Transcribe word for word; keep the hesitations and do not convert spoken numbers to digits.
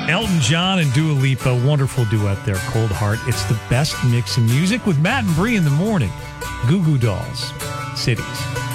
Elton John and Dua Lipa, wonderful duet there, Cold Heart. It's the best mix in music with Matt and Bree in the morning. Goo Goo Dolls, Cities.